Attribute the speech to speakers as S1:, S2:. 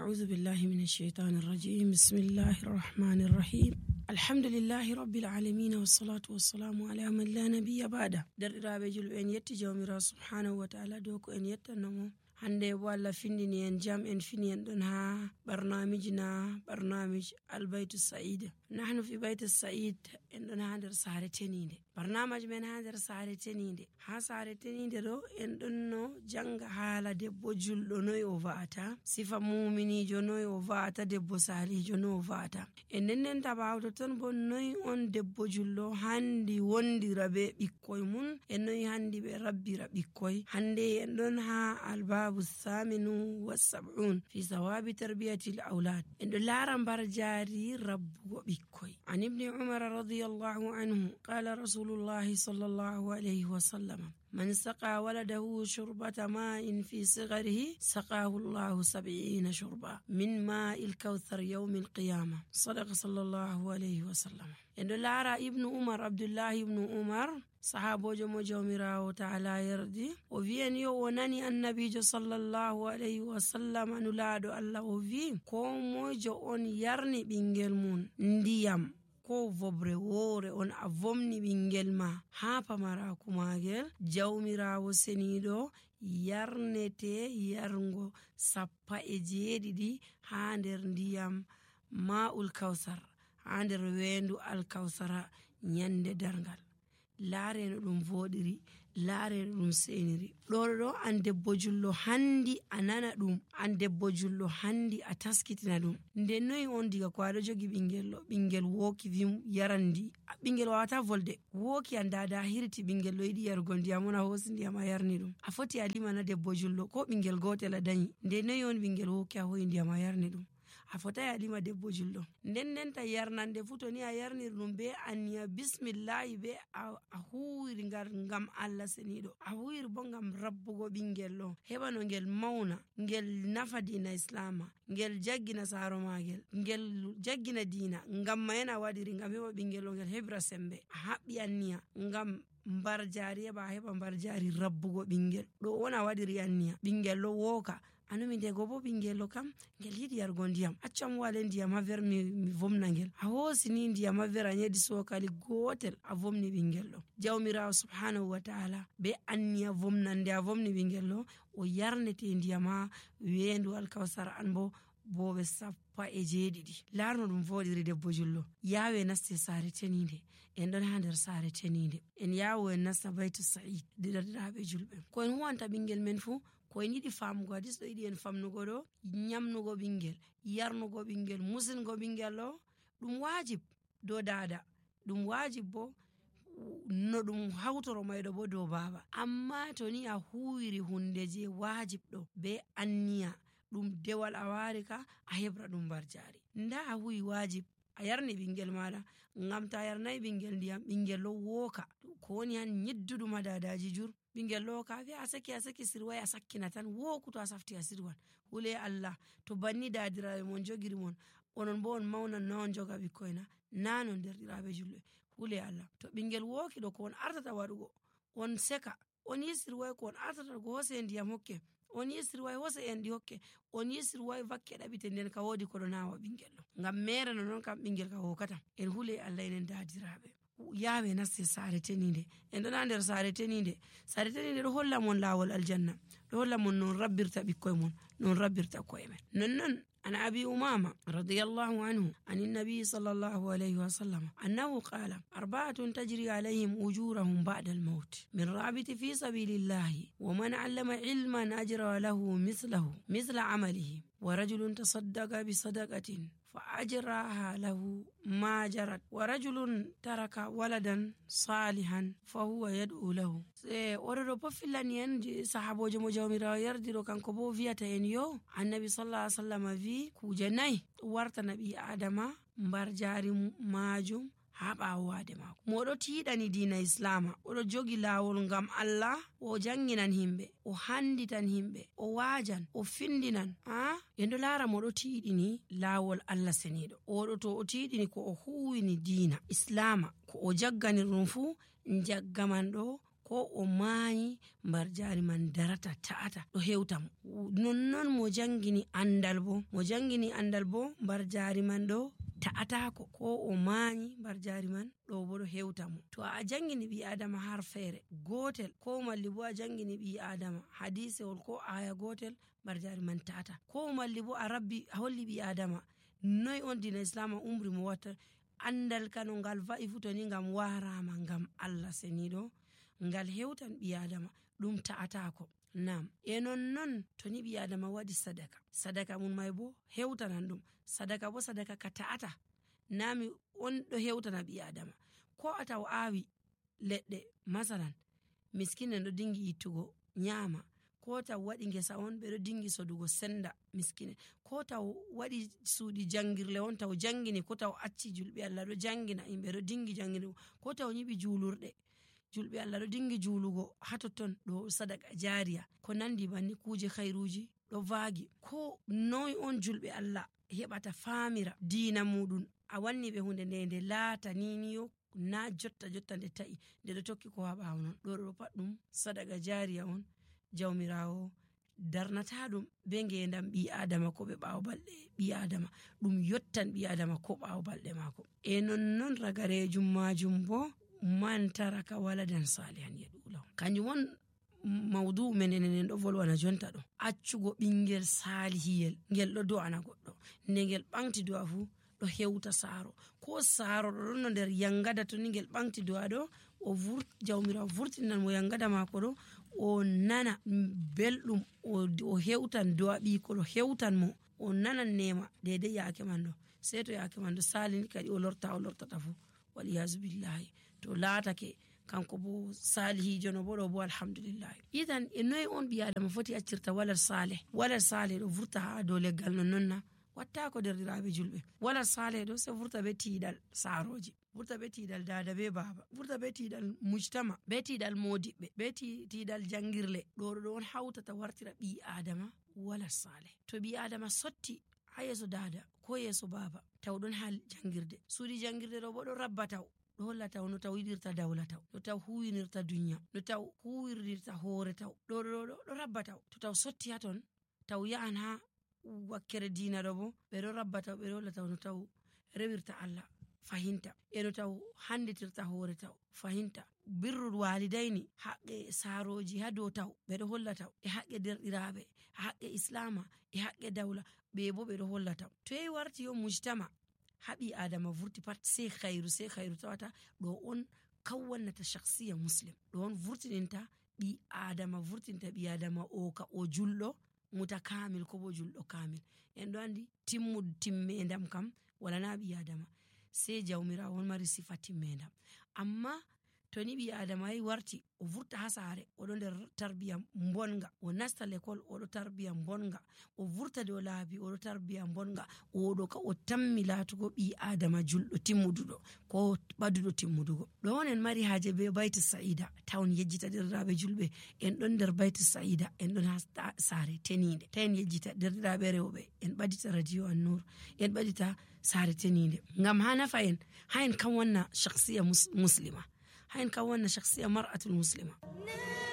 S1: أعوذ بالله من الشيطان الرجيم. بسم الله الرحمن الرحيم. الحمد لله رب العالمين والصلاة والسلام على من لا نبي بعده. درابي جل أن يتجاومر سبحانه وتعالى دوك أن يتنمو hande walla findini en jam en fini en don ha barnamij albaytu sa'id. Nahnu fi bayt as-sa'id en don ha der sare teninde. Barnamij men ha der sare teninde. Ha sare teninde do en don no janga hala debbo juldo noy o va'ata, sifa mu'minijo noy o va'ata, debbo salijo noy o va'ata. En nennen tabawto ton bon noy on debbo jullo handi wondira be bikkoy mun, en noy handi be rabbira bikkoy. Hande en don ha alba الثامن والسبعون في ثواب تربية الأولاد. إن لارن برجاري رب وبكوي. عن ابن عمر رضي الله عنه قال رسول الله صلى الله عليه وسلم: من سقى ولده شربة ماء في صغره سقاه الله 70 شربة من ماء الكوثر يوم القيامة. صدق صلى الله عليه وسلم. إن لارا ابن عمر عبد الله ابن عمر صحابو جمراو تعالى يردي وفين يو وناني النبي صلى الله عليه وسلم نلادو الله وفين كومو جو on yarni bingel mun ndiyam ko vobre wore on avomni bingel ma ha pamara kumagel jawmirawo senido yarnete yarngo sappa e jeedidi ha nder ndiyam maul kawsar ha nder wendu al kawsara nyande dargal. Laare no ɗum voɗiri, laare no ɗum seniri. Ɗo an debbo jullo handi a nana ɗum, an debbo jullo handi a taskitina ɗum. Nden noyi on diga ko aɗo jogi ɓingel woki vim yarandi, ɓingel wawata volde, woki an dada hirti ɓingel ɗo yiɗi yarugo ndiyam on a hosi ndiyam a yarni ɗum. A foti a limana debbo jullo ko ɓingel gotel a dañi. Nden noyi on ɓingel woki a hoyi ndiyam a yarni ɗum. A fota ya lima debbo jullo. Nden ta yarnande futo ni a yarnir ɗum be aniya bismillahi be a huwiri ngam Allah senido. A huwiri bo ngam rabbugo ɓingel ɗo heɓa no ngel mauna, ngel nafa dina islama, ngel jaggina saro magel, ngel jaggina dina. Ngam mayena waɗiri ngam heɓa ɓingel ɗo ngel heɓra sembe. A haɓɓi aniya ngam mbar jari heɓa mbar jari rabbugo ɓingel ɗo wona waɗiri aniya ɓingel ɗo woka anumi ndego bo ɓingel kam ngel yiɗi yargo ndiyam, accam wale ndiyam ha ver mi vomna ngel. A hosi ni ndiyam ha ver a nyedi sokali gotel a vomni ɓingel ɗo. Jawmirawo subhanahu wa ta'ala be anniya vomnande a vomni ɓingel ɗo o yarnete ndiyam ha wendu alkawsar an bo boɓe sappa e jeeɗiɗi. Larno ɗum voɗiri debbo jullo. Yawe naste sare teninde. En ɗon ha nder sare teninde. En yawo en nasta baytu sa'id didiraɓe julɓe. Ko en huwanta ɓingel men fu ko en yiɗi famugo hadis ɗo yiɗi en famnugo ɗo, nyamnugo ɓingel, yarnugo ɓingel, musingo ɓingel ɗo ɗum wajib do dada, ɗum wajib bo no ɗum hawtoro mayɗo bo do baba. Amma to ni a huwiri hunde je wajib ɗo be anniya ɗum dewal a wari ka a hebra ɗum mbar jari. Nda a huwi wajib a yarni ɓingel maɗa ngam ta yarnai ɓingel ndiyam ɓingel ɗo woka ko woni han nyidduɗum ha dadaji jur. Ɓingel ɗo ka fi a saki sirwai a sakkina tan woku to a safti a sirwan. Hule Allah to banni dadiraɓe mon jogiri mon onon bo on maunan na on joga ɓikkoy na non derɗiraɓe julɓe. Hule Allah to ɓingel woki ɗo ko on artata waɗugo on seka, on yisirwai ko on artata go hose ndiyam hokke, on yisirwai hose en ɗi hokke, on yisirwai vakke ɗaɓite nden ka wodi ko ɗo nawa ɓingel ɗo ngam mere no non kam ɓingel ka wokata. En hule Allah enen dadiraɓe yawe naste sare teninde. En ɗon ha nder sare teninde ɗo holla mon lawol aljanna, ɗo holla mon non rabbirta ɓikkoy mon, non rabbirta koye men. Non عن أبي أمامة رضي الله عنه عن النبي صلى الله عليه وسلم أنه قال: 4 تجري عليهم أجورهم بعد الموت، من رابط في سبيل الله، ومن علم علما أجر له مثل عمله، ورجل تصدق بصدقة فأجراها له ما جرت، ورجل ترك ولدا صالحا فهو يدعو له. ورد بفلان ين صحابو جمراو يردiro kanko bo viyata en yo annabi sallallahu alaihi wasallam vi kuje nayi warta nabi adama mbar jari majum ha ɓawade mako. Moɗo tiɗani dina islama, oɗo jogi lawol ngam Allah, o janginan himɓe, o handitan himɓe, o wajan, o findinan. En ɗo lara moɗo tiɗini lawol Allah seniɗo. Oɗo to o tiɗini ko o huwini dina islama ko o jagganir ɗum fu jaggaman ɗo ko o maayi mbar jaari man darata ta'ata ɗo hewta mo. Nonnon mo jangini andal bo mbar jaari man ɗo ta'atako, ko o maayi mbar jaari man ɗo bo ɗo hewta mo. To a jangini ɓi adama har feere gotel, ko malli bo a jangini ɓi adama hadisewol ko aya gotel, mbar jaari man ta'ata. Ko malli bo a holli ɓi adama noy on dina islam umri mo watta andal kano ngal va'i fu to ni ngam warama ngam Allah seniɗo ngal hewtan ɓi adama ɗum ta'atako. Nam nonnon to ni ɓi adama waɗi sadaka mun may bo hewtanan ɗum. Sadaka ka ta'ata nami on ɗo hewtana ɓi adama. Ko a taw awi leɗɗe masalan miskin en ɗo dingi ittugo nyama, ko taw waɗi ngesa on ɓe ɗo dingi sodugo senda miskine, ko taw waɗi suuɗi jangirle on taw jangini, ko taw acci julɓe Allah ɗo jangina yimɓe ɗo dingi jangini, ko taw nyiɓi julurde julɓe Allah ɗo dingi julugo hatotton ɗo sadaka jariya. Ko nandi banni kuje khairuji ɗo vaagi. Ko noy on julɓe Allah heɓata famira diina muɗum, a wanni ɓe hunde nde laata niniyo na jotta nde ta'i nde ɗo tokki ko ha ɓawo non, ɗo pat ɗum sadaka jariya on. Jawmirawo darnata ɗum be ngendam ɓi adama ko ɓe ɓawo balɗe ɓi adama, ɗum yottan ɓi adama ko ɓawo balɗe mako. Nonnon ragarejum majum bo man taraka waladan salihan yad'u kanjum won mawdu men enen ɗo volwana jonta ɗo, accugo ɓingel salihiyel ngel ɗo do'ana goɗɗo, nde ngel ɓanti do'a fu ɗo hewta saaro, ko saaro ɗo ɗon nder yangada to ni ngel ɓanti do'a ɗo jawmirawo vurtinan mo yangada mako ɗo, o nana belɗum, o hewtan do'a ɓiko ɗo hewtan mo, o nanan nema daidai yake man ɗo. Sei to yake man ɗo salini kadi o lortata fu waliyazu billahi to laatake kanko bo salihijo no bo ɗo bo alhamdulillah. Idan noy on ɓi adama foti accirta walal saleh ɗo vurta ha dow leggal nonnonna wattako derɗiraɓe julɓe. Walal saleh ɗo se vurta be tiiɗal saaroji, vurta be tiiɗal dada be baba, vurta be tiiɗal mujtama, be tiiɗal modiɓɓe, be tiiɗal jangirle. ɗo on hautata wartira ɓi adama walal saleh. To ɓi adama sotti ha yeso dada ko yeso baba taw ɗon ha jangirde, suuɗi jangirde ɗo bo ɗo rabba taw ɗo holla taw no taw yiɗirta dawla taw, no taw huwinirta dunya, no taw huwirnirta hoore taw, ɗo rabba taw. To taw sotti ha ton taw yahan ha wakkere diina ɗo bo ɓe ɗo rabba taw, ɓe ɗo holla taw no taw rewirta Allah fahinta, no taw handitirta hoore taw fahinta, birrul walidaini haqqe saaroji ha dow taw ɓe ɗo holla taw, e haqqe derɗiraɓe, haqqe islama, e haqqe dawla ɓe bo ɓe ɗo holla taw. To yahi warti yo mujtama haɓi adama vurti pat sei khairu tawata ɗo on kawwannata shakhsiya muslim, ɗo on vurtininta ɓi adama, vurtinta ɓi adama o ka o julɗo mutakamil ko bo julɗo kamil. En ɗo andi timmedam kam wala na ɓi adama, sei jawmirawo on mari sifa timmedam. Amma to ni ɓi adama yi warti o vurta ha saare oɗo nder tarbiya bonga, o nasta l'école oɗo tarbiya bonga, o vurta dow laabi oɗo tarbiya bonga, oɗo ka o tammi laatugo ɓi adama julɗo timmuduɗo ko ɓaduɗo timmudugo. ɗo on en mari haaje be bayti sa'ida tawon yejjita derɗiraɓe julɓe, en ɗon nder bayti sa'ida, en ɗon ha saare tenide, ta en yejjita derɗiraɓe rewɓe, en ɓadita radio An-Nur, en ɓadita saare tenide, ngam ha nafa en, ha en kan wanna shakhsiya muslima, ha en kan wanna shakhsiya mar'atul muslima.